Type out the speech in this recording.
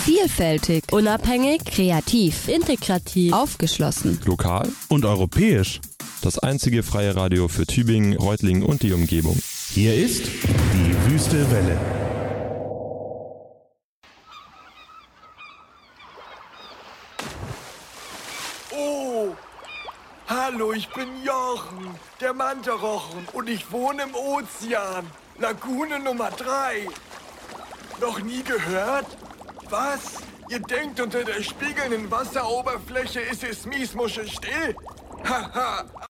Vielfältig, unabhängig, kreativ, integrativ, aufgeschlossen, lokal und europäisch. Das einzige freie Radio für Tübingen, Reutlingen und die Umgebung. Hier ist die Wüste Welle. Oh, hallo, ich bin Jochen, der Mantarochen, und ich wohne im Ozean, Lagune Nummer 3. Noch nie gehört? Was? Ihr denkt, unter der spiegelnden Wasseroberfläche ist es miesmuschelstill? Haha,